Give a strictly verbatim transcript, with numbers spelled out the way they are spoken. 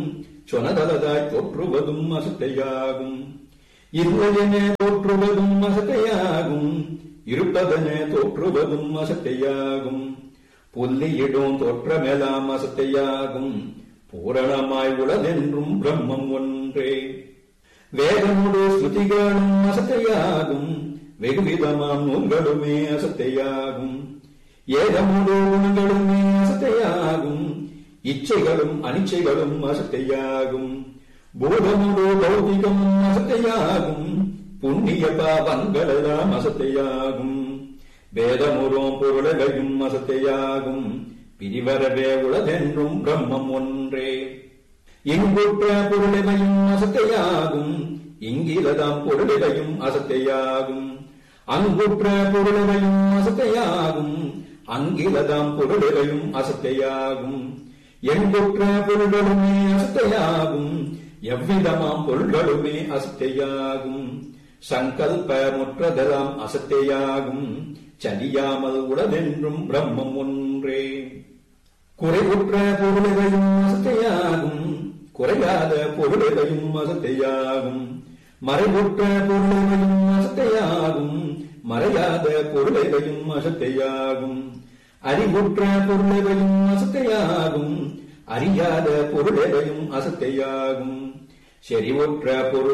சொனதலதாய் தோற்றுவதும் அசத்தையாகும். இல்லையென தோற்றுவதும் அசத்தையாகும். இருப்பதென தோற்றுவதும் அசத்தையாகும். புல்லியிடும் தோற்றமெல்லாம் அசத்தையாகும். பூரணமாய் உளதென்றும் பிரம்மம் ஒன்றே. வேதமுடு ஸ்ருதிகளும் அசத்தையாகும். வெகுவிதமாம் நூல்களுமே அசத்தையாகும். ஏதமுடு குணங்களுமே அசத்தையாகும். இச்சைகளும் அனிச்சைகளும் அசத்தையாகும். பூதமுடு பௌதிகமும் அசத்தையாகும். புண்ணிய பாவங்களெல்லாம் அசத்தையாகும். வேதமுறும் பொருளகையும் அசத்தையாகும். பிரிவரவே உளதென்றும் பிரம்மம் ஒன்றே. இங்குற்ற பொருளவையும் அசத்தையாகும். இங்கிலதாம் பொருளவையும் அசத்தையாகும். அங்குற்ற பொருளவையும் அசத்தையாகும். அங்கிலதாம் பொருளவையும் அசத்தையாகும். எங்குற்ற பொருள்களுமே அசத்தையாகும். எவ்விதமாம் பொருள்களுமே அசத்தையாகும். சங்கல்ப முற்றதெல்லாம் அசத்தையாகும். சலியாமல் உளதென்றும் பிரம்மம் ஒன்றே. குறைவுற்ற பொருளவையும் அசத்தையாகும். குறையாத பொருளவையும் அசத்தையாகும். மறைவுற்ற பொருளவையும் அசத்தையாகும். மறையாத பொருளவையும் அசத்தையாகும். அறிவுற்ற பொருளவையும் அசத்தையாகும். அறியாத பொருளவையும் அசத்தையாகும். செறிவுற்ற பொருள்